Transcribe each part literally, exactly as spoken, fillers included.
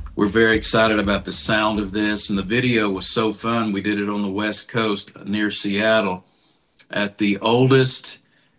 we're very excited about the sound of this, and the video was so fun. We did it on the West Coast near Seattle at the oldest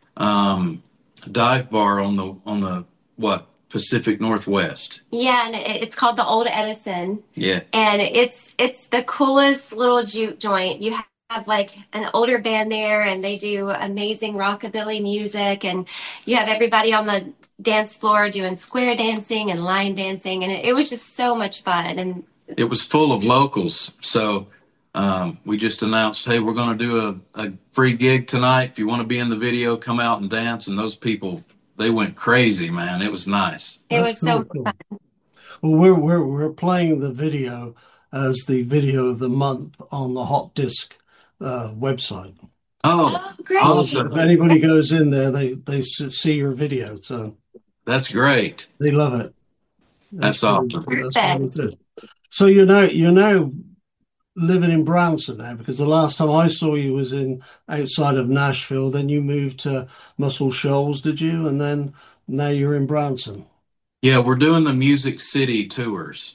um, dive bar on the on the what Pacific Northwest. Yeah, and it, it's called the Old Edison, Yeah, and it's it's the coolest little juke joint. You have like an older band there, and they do amazing rockabilly music, and you have everybody on the dance floor doing square dancing and line dancing, and it, it was just so much fun. And it was full of locals. So um, we just announced, hey, we're going to do a, a free gig tonight. If you want to be in the video, come out and dance. And those people, they went crazy, man. It was nice. it That's was really so cool. fun. Well, we're we're we're playing the video as the video of the month on the Hot Disc uh, website. Oh, Oh, great. So if awesome. anybody goes in there, they they s- see your video, so That's great. they love it. That's That's really awesome. that's really Perfect. good. So you're now you're now living in Branson now, because the last time I saw you was in outside of Nashville. Then you moved to Muscle Shoals, did you? And then now you're in Branson. Yeah, we're doing the Music City tours.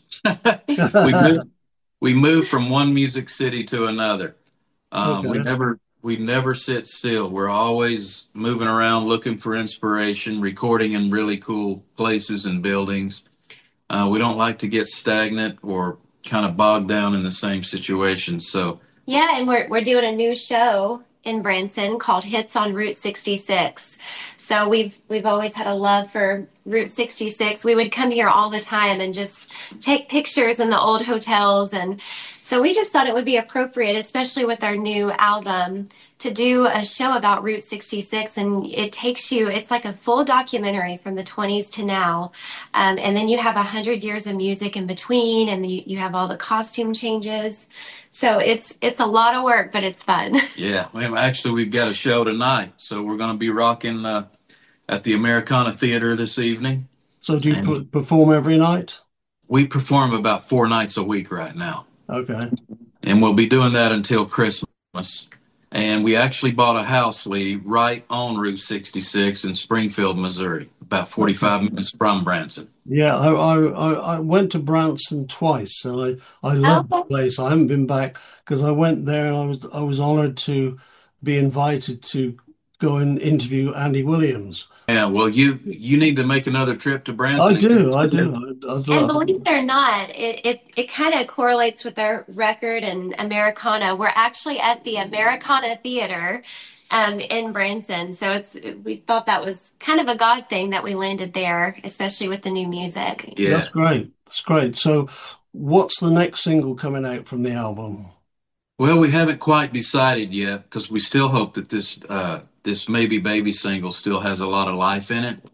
we moved, we moved from one music city to another. Um, we Okay. never we never sit still. We're always moving around looking for inspiration, recording in really cool places and buildings. Uh, we don't like to get stagnant or kind of bogged down in the same situation. So, Yeah, and we're we're doing a new show in Branson called Hits on Route sixty-six. So we've we've always had a love for Route sixty-six. We would come here all the time and just take pictures in the old hotels, and so we just thought it would be appropriate, especially with our new album, to do a show about Route sixty-six. And it takes you, it's like a full documentary from the twenties to now. Um, and then you have a hundred years of music in between, and you, you have all the costume changes. So it's it's a lot of work, but it's fun. yeah, well, actually, we've got a show tonight. So, we're going to be rocking uh, at the Americana Theater this evening. So do you And p perform every night? we perform about four nights a week right now. Okay. And we'll be doing that until Christmas. And we actually bought a house, Lee, right on Route sixty-six in Springfield, Missouri, about forty-five minutes from Branson. Yeah, I, I I I went to Branson twice, and I I love the Okay. place. I haven't been back because I went there and I was I was honored to be invited to go and interview Andy Williams. Yeah, well, you you need to make another trip to I Branson and come do, I see do. him. I, I'd And love. believe it or not, it, it, it kind of correlates with our record and Americana. We're actually at the Americana Theater um, in Branson. So it's we thought that was kind of a God thing that we landed there, especially with the new music. That's Yeah. great. That's great. So, what's the next single coming out from the album? Well, we haven't quite decided yet because we still hope that this uh, this Maybe Baby single still has a lot of life in it.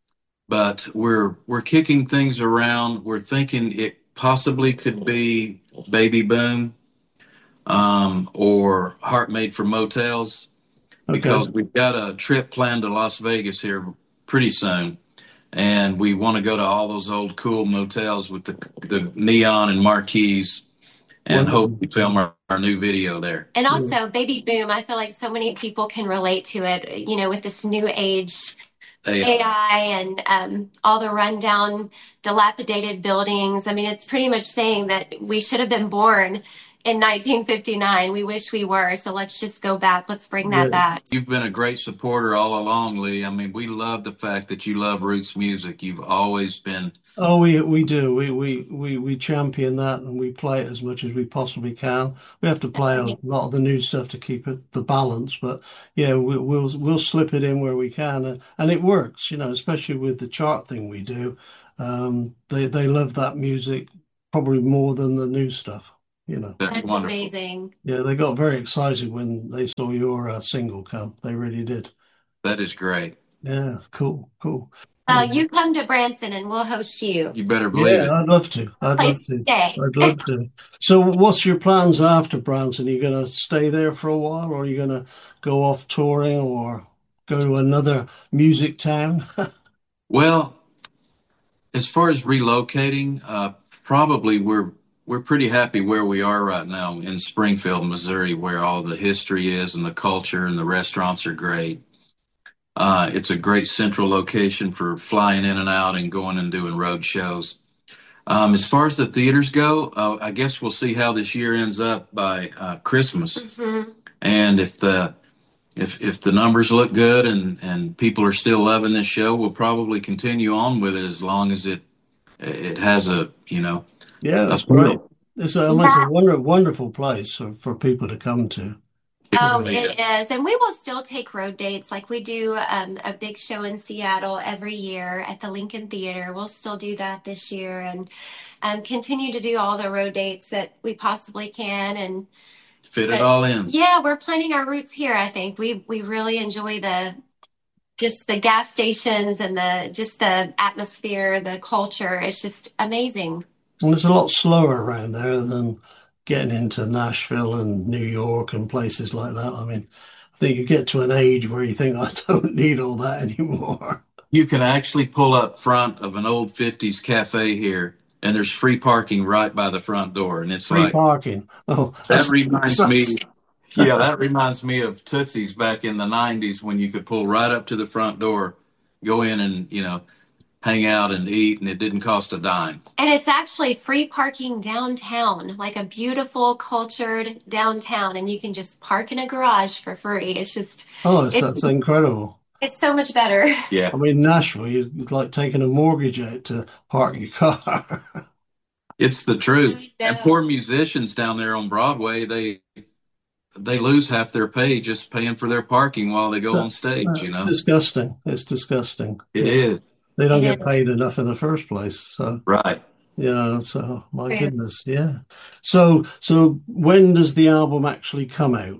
But we're we're kicking things around. We're thinking it possibly could be Baby Boom um, or Heart Made for Motels Okay. because we've got a trip planned to Las Vegas here pretty soon, and we want to go to all those old cool motels with the the neon and marquees, and hope we Wonderful. film our, our new video there. And also, Baby Boom, I feel like so many people can relate to it, you know, with this new age Hey, A I and um, all the rundown, dilapidated buildings. I mean, it's pretty much saying that we should have been born in nineteen fifty-nine. We wish we were. So let's just go back. Let's bring that Yeah. back. you've been a great supporter all along, Lee. I mean, we love the fact that you love roots music. You've always been, Oh, we we do. We we we we champion that, and we play it as much as we possibly can. We have to play a lot of the new stuff to keep it the balance, but yeah, we, we'll we'll slip it in where we can, and, and it works. You know, especially with the chart thing we do. Um, they they love that music probably more than the new stuff. You know, that's That's wonderful. amazing. yeah, they got very excited when they saw your uh, single come. They really did. That is great. Yeah, cool, cool. Uh, you come to Branson and we'll host you. You better believe Yeah, it. I'd love to. I'd Place love to to. stay. I'd love to. So, what's your plans after Branson? Are you going to stay there for a while, or are you going to go off touring, or go to another music town? Well, as far as relocating, uh, probably we're we're pretty happy where we are right now in Springfield, Missouri, where all the history is and the culture and the restaurants are great. Uh, it's a great central location for flying in and out and going and doing road shows. Um, as far as the theaters go, uh, I guess we'll see how this year ends up by uh, Christmas. Hmm. And if the if if the numbers look good and and people are still loving this show, we'll probably continue on with it as long as it it has a you know Yeah, a that's great. feel. It's a, it's a Yeah. wonder, wonderful place for, for people to come to. It Oh, really is. it is. And we will still take road dates. Like we do um, a big show in Seattle every year at the Lincoln Theater. We'll still do that this year and um, continue to do all the road dates that we possibly can. And Fit it but all in. yeah, we're planting our roots here, I think. We we really enjoy the just the gas stations and the just the atmosphere, the culture. It's just amazing. And it's a lot slower around there than getting into Nashville and New York and places like that. I mean, I think you get to an age where you think, I don't need all that anymore. You can actually pull up front of an old fifties cafe here, and there's free parking right by the front door. And it's Free like, parking. Oh, that that's, reminds me, that's yeah, that reminds me of Tootsie's back in the nineties when you could pull right up to the front door, go in and, you know, hang out and eat, and it didn't cost a dime. And it's actually free parking downtown, like a beautiful, cultured downtown, and you can just park in a garage for free. It's just, oh, it's, it's that's incredible. it's so much better. Yeah, I mean, Nashville, you- it's like taking a mortgage out to park your car. it's the truth. I And know. poor musicians down there on Broadway, they they lose half their pay just paying for their parking while they go That, on stage, you that's know? disgusting. It's disgusting. It Yeah. is. They don't It get is. paid enough in the first place. So, Right. you know, so my True. goodness, yeah. So, so when does the album actually come out?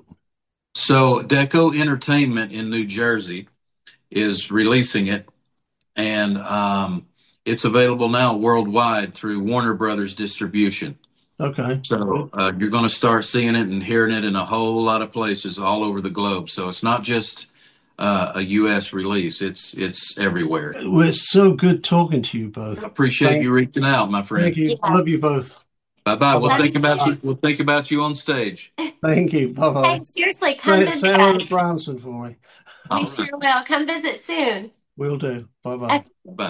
So Deco Entertainment in New Jersey is releasing it, and um, it's available now worldwide through Warner Brothers distribution. Okay, So good. uh, you're going to start seeing it and hearing it in a whole lot of places all over the globe. So it's not just uh, a U S release; it's it's everywhere. Well, it's so good talking to you both. Appreciate Thank, you reaching out, my thank friend. you. Love you Yes. both. Bye bye. Bye We'll bye. Love think you about too. you. We'll think about you on stage. Thank you. Bye Hey, bye. seriously, come Say, visit say hello to us. Branson for me. We All sure right. will. Come visit soon. We'll do. Bye Uh, bye. Bye.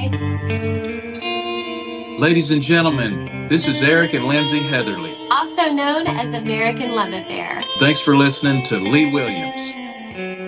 Bye. Ladies and gentlemen, this is Eric and Lindsay Heatherly. Also known as American Love Affair. Thanks for listening to Lee Williams.